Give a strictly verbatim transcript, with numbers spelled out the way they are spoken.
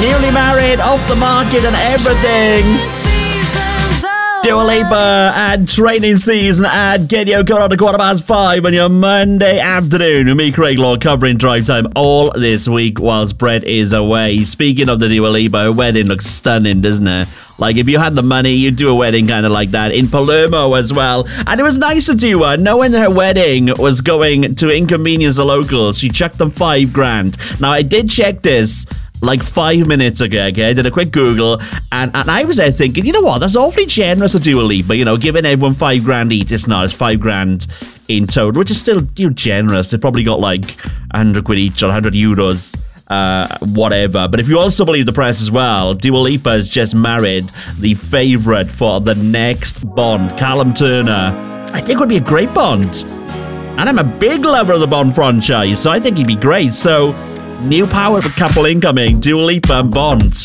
Newly married, off the market and everything. Dua Lipa and Training Season and Get Your Cut on a quarter past five on your Monday afternoon with me, Craig Law, covering Drive Time all this week whilst Brett is away. Speaking of the Dua Lipa, her wedding looks stunning, doesn't it? Like, if you had the money, you'd do a wedding kind of like that in Palermo as well. And it was nice of Dua, knowing that her wedding was going to inconvenience the locals. She chucked them five grand. Now, I did check this like five minutes ago, okay? I did a quick Google, and, and I was there thinking, you know what, that's awfully generous of Dua Lipa, you know, giving everyone five grand each. It's not, it's five grand in total, which is still, you know, generous. They probably got like a hundred quid each or a hundred euros, uh, whatever. But if you also believe the press as well, Dua Lipa has just married the favourite for the next Bond, Callum Turner. I think would be a great Bond. And I'm a big lover of the Bond franchise, so I think he'd be great. So, new power couple incoming, Dua Lipa and Bond.